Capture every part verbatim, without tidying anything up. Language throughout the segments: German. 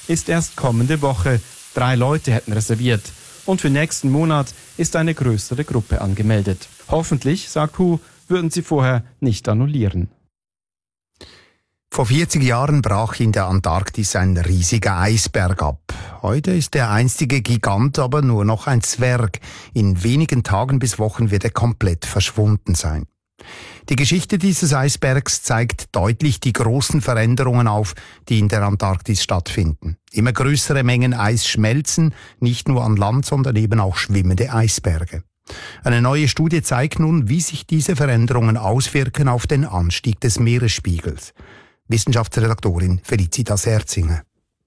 ist erst kommende Woche. Drei Leute hätten reserviert. Und für nächsten Monat ist eine größere Gruppe angemeldet. Hoffentlich, sagt Hu, würden sie vorher nicht annullieren. Vor vierzig Jahren brach in der Antarktis ein riesiger Eisberg ab. Heute ist der einstige Gigant aber nur noch ein Zwerg. In wenigen Tagen bis Wochen wird er komplett verschwunden sein. Die Geschichte dieses Eisbergs zeigt deutlich die großen Veränderungen auf, die in der Antarktis stattfinden. Immer größere Mengen Eis schmelzen, nicht nur an Land, sondern eben auch schwimmende Eisberge. Eine neue Studie zeigt nun, wie sich diese Veränderungen auswirken auf den Anstieg des Meeresspiegels. Wissenschaftsredaktorin Felicitas Erzinger.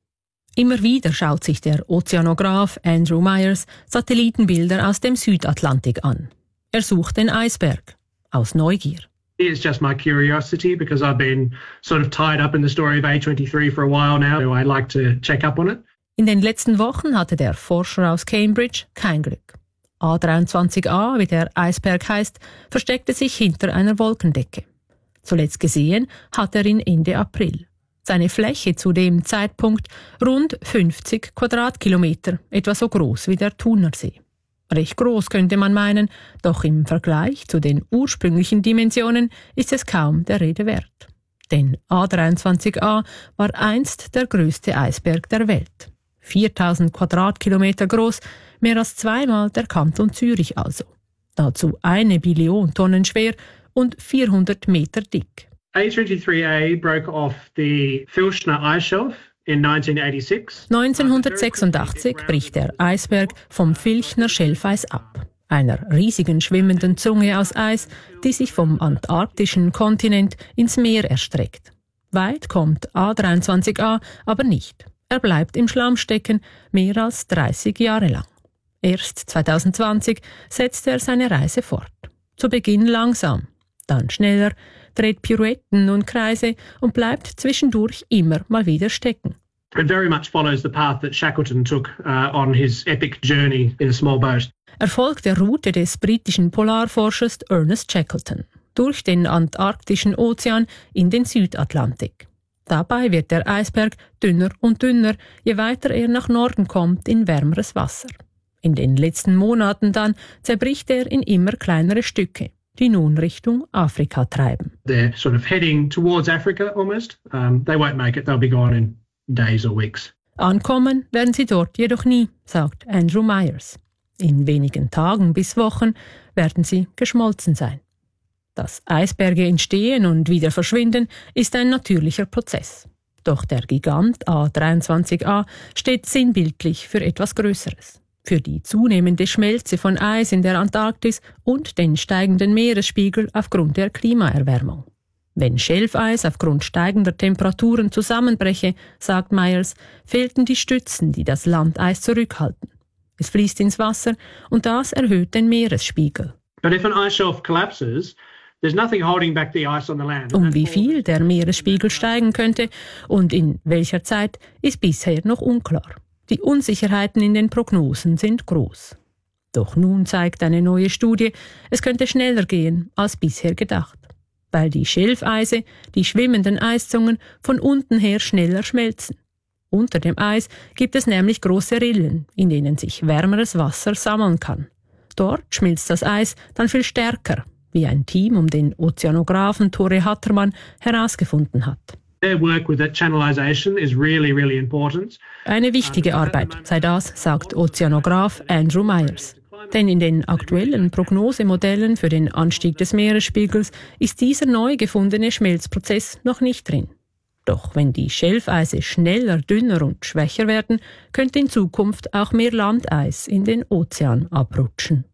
Immer wieder schaut sich der Ozeanograf Andrew Myers Satellitenbilder aus dem Südatlantik an. Er sucht den Eisberg. Aus Neugier. It's just my curiosity because I've been sort of tied up in the story of A twenty-three for a while now. So I like to check up on it. In den letzten Wochen hatte der Forscher aus Cambridge kein Glück. A dreiundzwanzig a, wie der Eisberg heißt, versteckte sich hinter einer Wolkendecke. Zuletzt gesehen hat er ihn Ende April. Seine Fläche zu dem Zeitpunkt rund fünfzig Quadratkilometer, etwa so groß wie der Thunersee. Recht groß könnte man meinen, doch im Vergleich zu den ursprünglichen Dimensionen ist es kaum der Rede wert. Denn A dreiundzwanzig a war einst der größte Eisberg der Welt. viertausend Quadratkilometer groß, mehr als zweimal der Kanton Zürich also. Dazu eine Billion Tonnen schwer und vierhundert Meter dick. A twenty-three A broke off the Filchner Ice Shelf in neunzehnhundertsechsundachtzig. neunzehnhundertsechsundachtzig bricht der Eisberg vom Filchner Schelfeis ab, einer riesigen schwimmenden Zunge aus Eis, die sich vom antarktischen Kontinent ins Meer erstreckt. Weit kommt A dreiundzwanzig a aber nicht. Er bleibt im Schlamm stecken, mehr als dreißig Jahre lang. Erst zweitausendzwanzig setzt er seine Reise fort. Zu Beginn langsam, dann schneller, dreht Pirouetten und Kreise und bleibt zwischendurch immer mal wieder stecken. It very much follows the path that Shackleton took uh, on his epic journey in a small boat. Er folgt der Route des britischen Polarforschers Ernest Shackleton durch den antarktischen Ozean in den Südatlantik. Dabei wird der Eisberg dünner und dünner, je weiter er nach Norden kommt in wärmeres Wasser. In den letzten Monaten dann zerbricht er in immer kleinere Stücke, die nun Richtung Afrika treiben. They're sort of heading towards Africa almost. Um, they won't make it, they'll be gone in days or weeks. Ankommen werden sie dort jedoch nie, sagt Andrew Myers. In wenigen Tagen bis Wochen werden sie geschmolzen sein. Dass Eisberge entstehen und wieder verschwinden, ist ein natürlicher Prozess. Doch der Gigant A dreiundzwanzig a steht sinnbildlich für etwas Größeres. Für die zunehmende Schmelze von Eis in der Antarktis und den steigenden Meeresspiegel aufgrund der Klimaerwärmung. Wenn Schelfeis aufgrund steigender Temperaturen zusammenbreche, sagt Myers, fehlten die Stützen, die das Landeis zurückhalten. Es fließt ins Wasser und das erhöht den Meeresspiegel. But if an ice shelf collapses, there's nothing holding back the ice on the land. Um wie viel der Meeresspiegel steigen könnte und in welcher Zeit, ist bisher noch unklar. Die Unsicherheiten in den Prognosen sind groß. Doch nun zeigt eine neue Studie, es könnte schneller gehen als bisher gedacht, weil die Schelfeise, die schwimmenden Eiszungen, von unten her schneller schmelzen. Unter dem Eis gibt es nämlich große Rillen, in denen sich wärmeres Wasser sammeln kann. Dort schmilzt das Eis dann viel stärker, wie ein Team um den Ozeanographen Tore Hattermann herausgefunden hat. Their work with that channelization is really, really important. Eine wichtige Arbeit sei das, sagt Ozeanograph Andrew Myers. Denn in den aktuellen Prognosemodellen für den Anstieg des Meeresspiegels ist dieser neu gefundene Schmelzprozess noch nicht drin. Doch wenn die Schelfeise schneller, dünner und schwächer werden, könnte in Zukunft auch mehr Landeis in den Ozean abrutschen.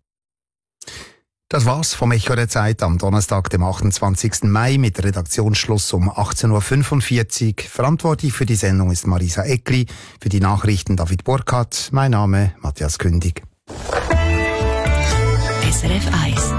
Das war's vom Echo der Zeit am Donnerstag, dem achtundzwanzigsten Mai mit Redaktionsschluss um achtzehn Uhr fünfundvierzig. Verantwortlich für die Sendung ist Marisa Eckli, für die Nachrichten David Burkhardt. Mein Name Matthias Kündig. S R F eins.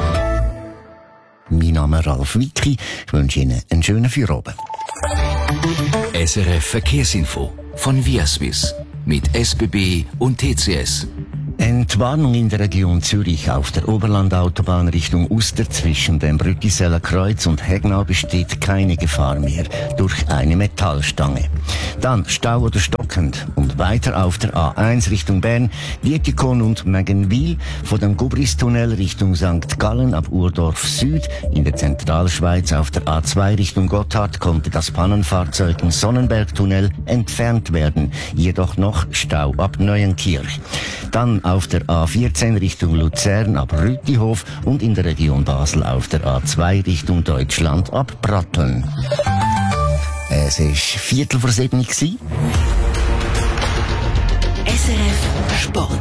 Mein Name Ralf Wicki. Ich wünsche Ihnen einen schönen Feierabend. S R F Verkehrsinfo von Viaswiss mit S B B und T C S. Entwarnung in der Region Zürich. Auf der Oberlandautobahn Richtung Uster zwischen dem Brüttiseller Kreuz und Hegnau besteht keine Gefahr mehr durch eine Metallstange. Dann Stau oder stockend und weiter auf der A eins Richtung Bern, Dietikon und Mägenwil, von dem Gubristunnel Richtung Sankt Gallen ab Urdorf Süd. In der Zentralschweiz auf der A zwei Richtung Gotthard konnte das Pannenfahrzeug im Sonnenbergtunnel entfernt werden, jedoch noch Stau ab Neuenkirch. Dann auf der A vierzehn Richtung Luzern ab Rütihof und in der Region Basel auf der A zwei Richtung Deutschland ab Pratteln. Es war Viertel vor sieben. S R F Sport.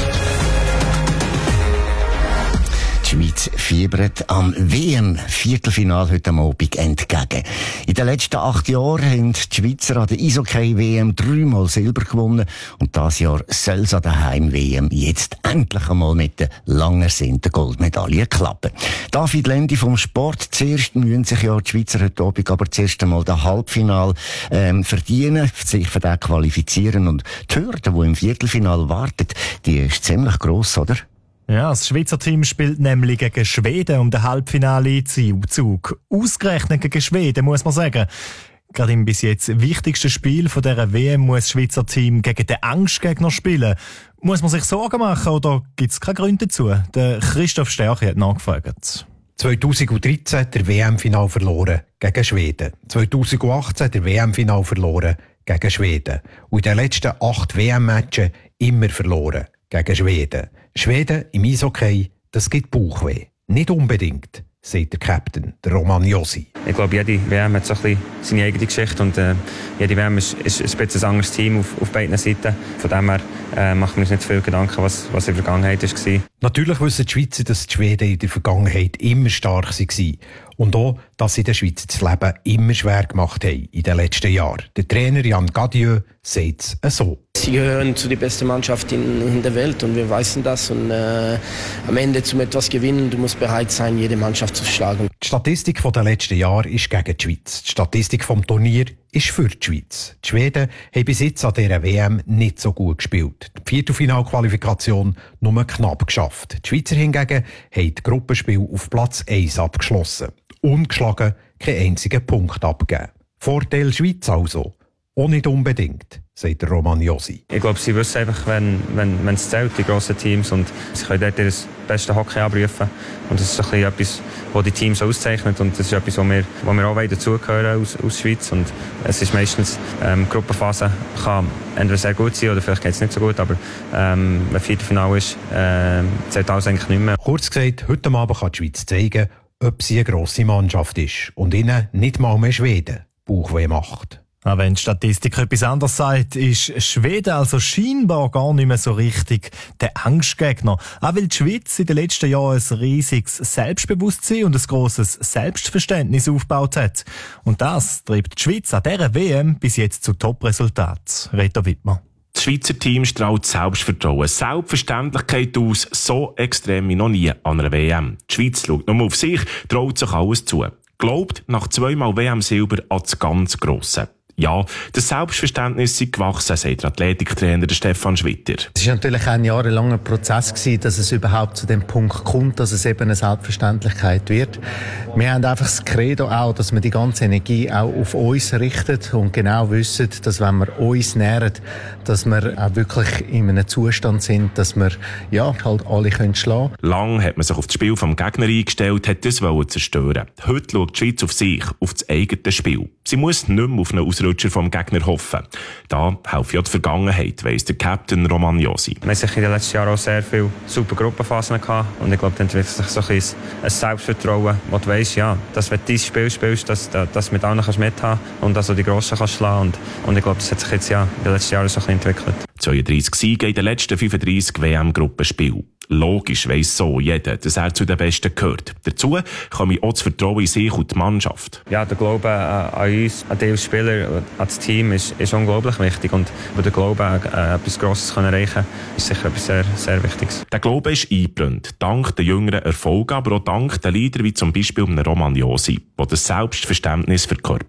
Die Schweiz fiebert am W M-Viertelfinal heute Abend entgegen. In den letzten acht Jahren haben die Schweizer an der Eishockey-W M dreimal Silber gewonnen und dieses Jahr soll es an der Heim-W M jetzt endlich einmal mit der lang ersehnten Goldmedaille klappen. David Lendi vom Sport. Zuerst müssen sich ja die Schweizer heute Abend aber zuerst einmal das Halbfinal ähm, verdienen, sich für das qualifizieren, und die Hürde, die im Viertelfinal wartet, die ist ziemlich gross, oder? Ja, das Schweizer Team spielt nämlich gegen Schweden um den Halbfinale-Einzug. Ausgerechnet gegen Schweden, muss man sagen. Gerade im bis jetzt wichtigsten Spiel von dieser W M muss das Schweizer Team gegen den Angstgegner spielen. Muss man sich Sorgen machen oder gibt es keine Gründe dazu? Der Christoph Stärke hat nachgefragt. zweitausenddreizehn der W M-Final verloren gegen Schweden. zweitausendachtzehn der W M-Final verloren gegen Schweden. Und in den letzten acht W M-Matchen immer verloren gegen Schweden. Schweden im Eishockey, das gibt Bauchweh. Nicht unbedingt, sagt der Captain, der Roman Josi. Ich glaube, jede W M hat so ein bisschen seine eigene Geschichte und äh, jede W M ist, ist ein bisschen ein anderes Team auf, auf beiden Seiten. Von dem her äh, machen wir uns nicht viel Gedanken, was, was in der Vergangenheit war. Natürlich wissen die Schweizer, dass die Schweden in der Vergangenheit immer stark waren. Und auch, dass sie den Schweizer das Leben immer schwer gemacht haben in den letzten Jahren. Der Trainer Jan Gadieu sagt es so. Sie gehören zu der besten Mannschaft in, in der Welt und wir wissen das. Und äh, am Ende zum etwas gewinnen, du musst bereit sein, jede Mannschaft zu schlagen. Die Statistik der letzten Jahre ist gegen die Schweiz. Die Statistik vom Turnier ist für die Schweiz. Die Schweden haben bis jetzt an dieser W M nicht so gut gespielt. Die Viertelfinalqualifikation nur knapp geschafft. Die Schweizer hingegen haben das Gruppenspiel auf Platz eins abgeschlossen. Ungeschlagen, keinen einzigen Punkt abgegeben. Vorteil Schweiz also. Auch nicht unbedingt, sagt der Roman Josi. Ich glaube, sie wissen einfach, wenn, wenn, wenn es zählt, die grossen Teams, und sie können dort ihr bestes Hockey abrufen. Und das ist ein bisschen etwas, was die Teams auszeichnet, und das ist etwas, wo wir, wo wir auch dazugehören aus, aus Schweiz. Und es ist meistens, ähm, die Gruppenphase kann entweder sehr gut sein oder vielleicht geht es nicht so gut, aber ähm, wenn Viertelfinale ist, äh, zählt alles eigentlich nicht mehr. Kurz gesagt, heute Abend kann die Schweiz zeigen, ob sie eine grosse Mannschaft ist und ihnen nicht mal mehr Schweden Bauchweh macht. Auch wenn die Statistik etwas anderes sagt, ist Schweden also scheinbar gar nicht mehr so richtig der Angstgegner. Auch weil die Schweiz in den letzten Jahren ein riesiges Selbstbewusstsein und ein grosses Selbstverständnis aufgebaut hat. Und das treibt die Schweiz an dieser W M bis jetzt zu Top-Resultaten. Reto Wittmer. Das Schweizer Team strahlt Selbstvertrauen, Selbstverständlichkeit aus, so extrem wie noch nie an einer W M. Die Schweiz schaut nur auf sich, traut sich alles zu. Glaubt nach zweimal W M-Silber an das ganz Grosse. Ja, das Selbstverständnis ist gewachsen, sagt der Athletiktrainer Stefan Schwitter. Es war natürlich ein jahrelanger Prozess gewesen, dass es überhaupt zu dem Punkt kommt, dass es eben eine Selbstverständlichkeit wird. Wir haben einfach das Credo auch, dass wir die ganze Energie auch auf uns richten und genau wissen, dass wenn wir uns nähern, dass wir auch wirklich in einem Zustand sind, dass wir ja halt alle können schlagen. Lang hat man sich auf das Spiel vom Gegner eingestellt, hat das wollen zerstören. Heute schaut die Schweiz auf sich, auf das eigene Spiel. Sie muss nicht mehr auf einen Ausrutscher vom Gegner hoffen. Da helfe ja die Vergangenheit, weiss der Captain Roman Josi. Wir hatten in den letzten Jahren auch sehr viele super Gruppenphasen gehabt. Und ich glaube, dann entwickelt sich so ein, ein Selbstvertrauen, wo du weisst, ja, dass wenn du dieses Spiel spielst, dass, dass du mit allen mithaben kannst und dass du die Grossen kannst schlagen. Und, und ich glaube, das hat sich jetzt ja in den letzten Jahren so ein bisschen entwickelt. zweiunddreissig Siege in den letzten fünfunddreissig W M-Gruppenspielen. Logisch weiss so jeder, dass er zu den Besten gehört. Dazu komme auch das Vertrauen in sich und die Mannschaft. Ja, der Glaube an uns, an die Spieler, an das Team ist, ist unglaublich wichtig. Und der Glaube, äh, etwas Grosses zu erreichen, ist sicher etwas sehr, sehr Wichtiges. Der Glaube ist eingebrannt. Dank der jüngeren Erfolgen, aber auch dank der Leader wie zum Beispiel Roman Josi, der das Selbstverständnis verkörpert.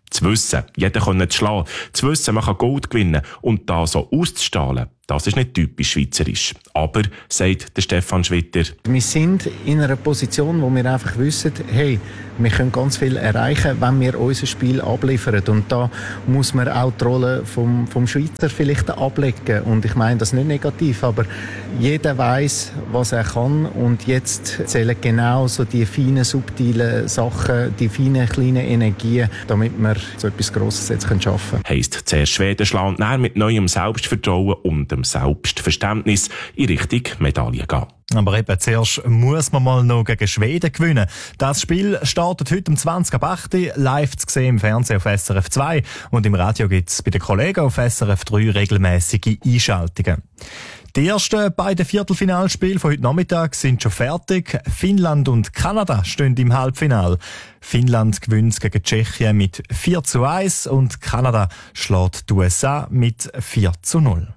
Zu wissen, jeder kann schlagen, zu wissen, man kann Gold gewinnen und da so auszustrahlen, das ist nicht typisch schweizerisch. Aber, sagt der Stefan Schwitter, wir sind in einer Position, wo wir einfach wissen, hey, wir können ganz viel erreichen, wenn wir unser Spiel abliefern. Und da muss man auch die Rolle vom, vom Schweizer vielleicht ablegen. Und ich meine das nicht negativ, aber jeder weiß, was er kann. Und jetzt zählen genau so die feinen, subtilen Sachen, die feinen, kleinen Energien, damit wir so etwas Grosses jetzt schaffen können. Heisst zuerst Schweden schlagen, dann mit neuem Selbstvertrauen und dem Selbstverständnis in Richtung Medaille gehen. Aber eben, zuerst muss man mal noch gegen Schweden gewinnen. Das Spiel startet heute um zwanzig ab acht live zu sehen im Fernsehen auf S R F zwei und im Radio gibt es bei den Kollegen auf S R F drei regelmäßige Einschaltungen. Die ersten beiden Viertelfinalspiele von heute Nachmittag sind schon fertig. Finnland und Kanada stehen im Halbfinale. Finnland gewinnt gegen Tschechien mit vier zu eins und Kanada schlägt die U S A mit vier zu null.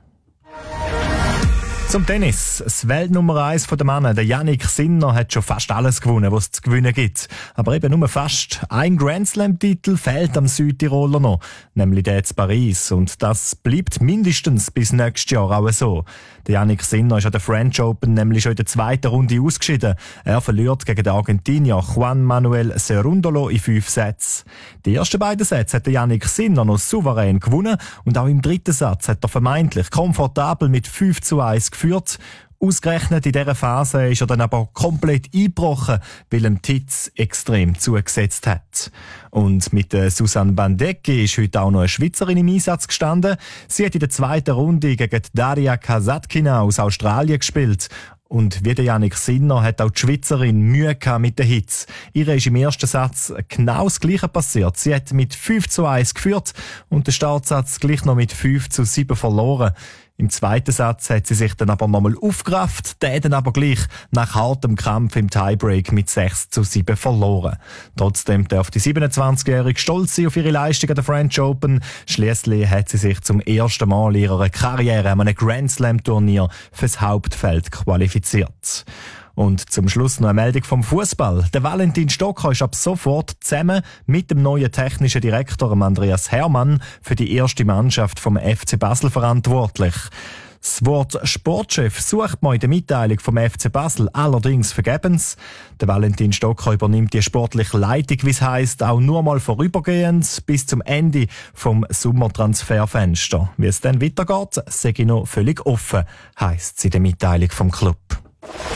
Zum Tennis. Das Weltnummer eins der Männer, der Jannik Sinner, hat schon fast alles gewonnen, was es zu gewinnen gibt. Aber eben nur fast. Ein Grand Slam-Titel fehlt am Südtiroler noch, nämlich der zu Paris. Und das bleibt mindestens bis nächstes Jahr auch so. Der Jannik Sinner ist an der French Open nämlich schon in der zweiten Runde ausgeschieden. Er verliert gegen den Argentinier Juan Manuel Cerúndolo in fünf Sätzen. Die ersten beiden Sätze hat der Jannik Sinner noch souverän gewonnen und auch im dritten Satz hat er vermeintlich komfortabel mit fünf zu eins geführt. Ausgerechnet in dieser Phase ist er dann aber komplett eingebrochen, weil ihm die Hitze extrem zugesetzt hat. Und mit der Susanne Bandecki ist heute auch noch eine Schweizerin im Einsatz gestanden. Sie hat in der zweiten Runde gegen Daria Kasatkina aus Australien gespielt. Und wie der Jannik Sinner hat auch die Schweizerin Mühe gehabt mit der Hitze. Ihr ist im ersten Satz genau das Gleiche passiert. Sie hat mit fünf zu eins geführt und den Startsatz gleich noch mit fünf zu sieben verloren. Im zweiten Satz hat sie sich dann aber nochmal aufgerafft, der dann aber gleich nach hartem Kampf im Tiebreak mit sechs zu sieben verloren. Trotzdem darf die siebenundzwanzigjährige stolz sein auf ihre Leistung an der French Open. Schliesslich hat sie sich zum ersten Mal in ihrer Karriere an einem Grand Slam Turnier fürs Hauptfeld qualifiziert. Und zum Schluss noch eine Meldung vom Fußball. Der Valentin Stocker ist ab sofort zusammen mit dem neuen technischen Direktor Andreas Hermann für die erste Mannschaft vom F C Basel verantwortlich. Das Wort Sportchef sucht man in der Mitteilung vom F C Basel allerdings vergebens. Der Valentin Stocker übernimmt die sportliche Leitung, wie es heisst, auch nur mal vorübergehend bis zum Ende vom Sommertransferfenster. Wie es dann weitergeht, sei noch völlig offen, heisst es in der Mitteilung vom Club.